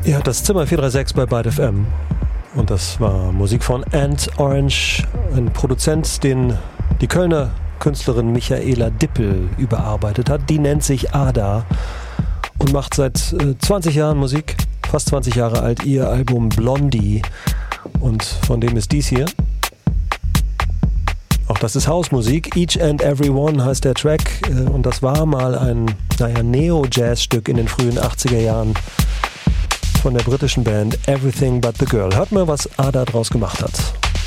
Ihr hört das Zimmer 436 bei Byte FM. Und das war Musik von Ant Orange, ein Produzent, den die Kölner Künstlerin Michaela Dippel überarbeitet hat. Die nennt sich Ada und macht seit 20 Jahren Musik, fast 20 Jahre alt, ihr Album Blondie. Und von dem ist dies hier. Auch das ist Hausmusik. Each and Every One heißt der Track. Und das war mal ein Neo-Jazz-Stück in den frühen 80er Jahren von der britischen Band Everything But The Girl. Hört mal, was Ada draus gemacht hat.